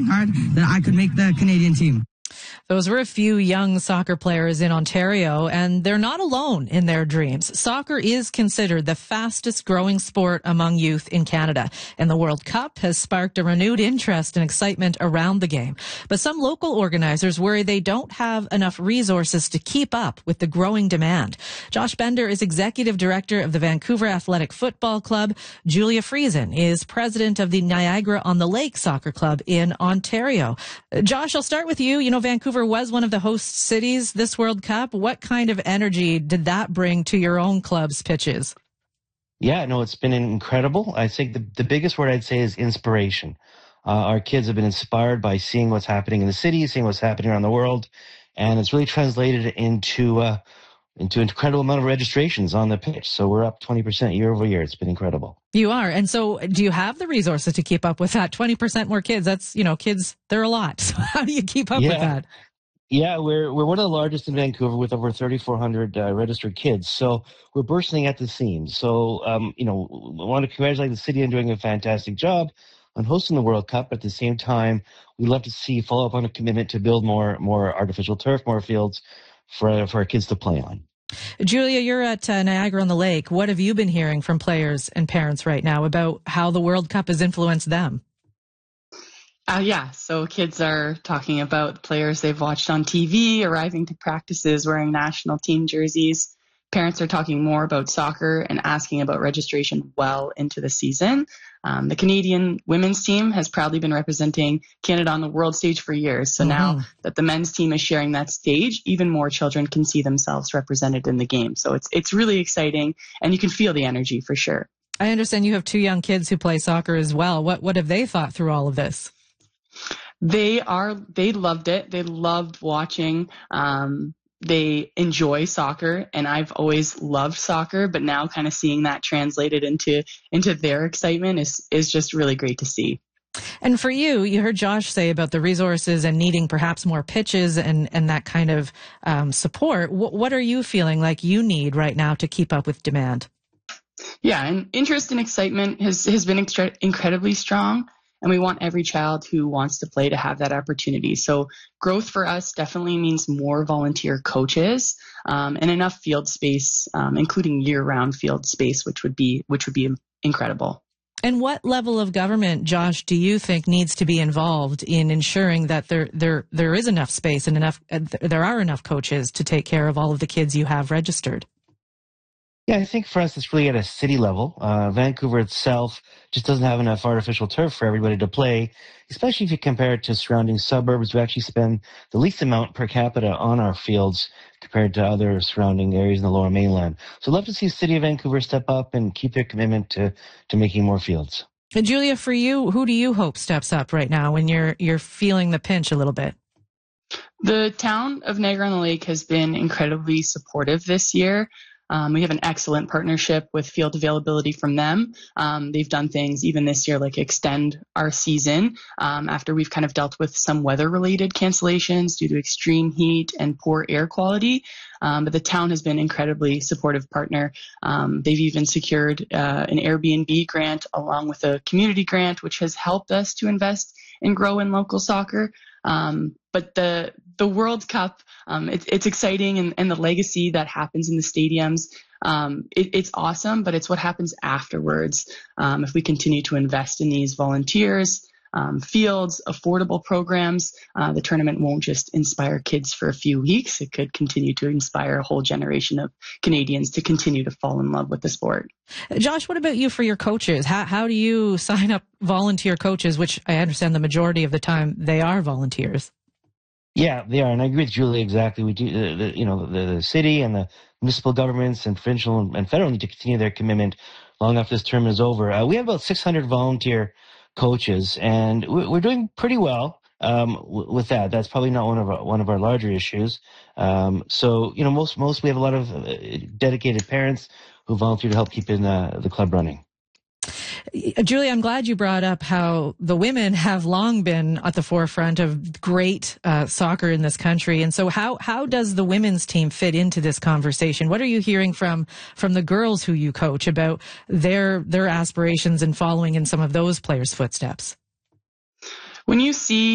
hard that I could make the Canadian team. Those were a few young soccer players in Ontario, and they're not alone in their dreams. Soccer is considered the fastest growing sport among youth in Canada, and the World Cup has sparked a renewed interest and excitement around the game. But some local organizers worry they don't have enough resources to keep up with the growing demand. Josh Bender is executive director of the Vancouver Athletic Football Club. Julia Friesen is president of the Niagara-on-the-Lake Soccer Club in Ontario. Josh, I'll start with you. You know, Vancouver was one of the host cities this World Cup. What kind of energy did that bring to your own club's pitches? Yeah, no, it's been incredible. I think the biggest word I'd say is inspiration. Our kids have been inspired by seeing what's happening in the city, seeing what's happening around the world, and it's really translated into an incredible amount of registrations on the pitch. So we're up 20% year over year. It's been incredible. You are. And so do you have the resources to keep up with that? 20% more kids. That's, you know, kids, they're a lot. So how do you keep up with that? Yeah, we're one of the largest in Vancouver with over 3,400 registered kids. So we're bursting at the seams. So, you know, I want to congratulate the city on doing a fantastic job on hosting the World Cup. At the same time, we'd love to see follow up on a commitment to build more artificial turf, more fields for our kids to play on. Julia, you're at Niagara-on-the-Lake. What have you been hearing from players and parents right now about how the World Cup has influenced them? So kids are talking about players they've watched on TV, arriving to practices wearing national team jerseys. Parents are talking more about soccer and asking about registration well into the season. The Canadian women's team has proudly been representing Canada on the world stage for years. So now that the men's team is sharing that stage, even more children can see themselves represented in the game. So it's really exciting, and you can feel the energy for sure. I understand you have two young kids who play soccer as well. What have they thought through all of this? They loved it. They loved watching. They enjoy soccer, and I've always loved soccer, but now kind of seeing that translated into their excitement is just really great to see. And for you, you heard Josh say about the resources and needing perhaps more pitches and that kind of support. What are you feeling like you need right now to keep up with demand? Yeah, and interest and excitement has been incredibly strong. And we want every child who wants to play to have that opportunity. So growth for us definitely means more volunteer coaches and enough field space, including year-round field space, which would be incredible. And what level of government, Josh, do you think needs to be involved in ensuring that there is enough space and there are enough coaches to take care of all of the kids you have registered? Yeah, I think for us, it's really at a city level. Vancouver itself just doesn't have enough artificial turf for everybody to play, especially if you compare it to surrounding suburbs. We actually spend the least amount per capita on our fields compared to other surrounding areas in the Lower Mainland. So I'd love to see the city of Vancouver step up and keep their commitment to making more fields. And Julia, for you, who do you hope steps up right now when you're feeling the pinch a little bit? The town of Niagara-on-the-Lake has been incredibly supportive this year. We have an excellent partnership with field availability from them. They've done things even this year like extend our season after we've kind of dealt with some weather-related cancellations due to extreme heat and poor air quality. But the town has been an incredibly supportive partner. They've even secured an Airbnb grant along with a community grant, which has helped us to invest and grow in local soccer. But the World Cup, it's exciting, and the legacy that happens in the stadiums, it's awesome, but it's what happens afterwards. If we continue to invest in these volunteers, fields, affordable programs, the tournament won't just inspire kids for a few weeks. It could continue to inspire a whole generation of Canadians to continue to fall in love with the sport. Josh, what about you for your coaches? How do you sign up volunteer coaches, which I understand the majority of the time they are volunteers? Yeah, they are, and I agree with Julie exactly. We do, the city and the municipal governments and provincial and federal need to continue their commitment long after this term is over. We have about 600 volunteer coaches, and we're doing pretty well with that. That's probably not one of our larger issues. So most we have a lot of dedicated parents who volunteer to help keep the club running. Julie, I'm glad you brought up how the women have long been at the forefront of great soccer in this country. And so how does the women's team fit into this conversation? What are you hearing from the girls who you coach about their aspirations and following in some of those players' footsteps? When you see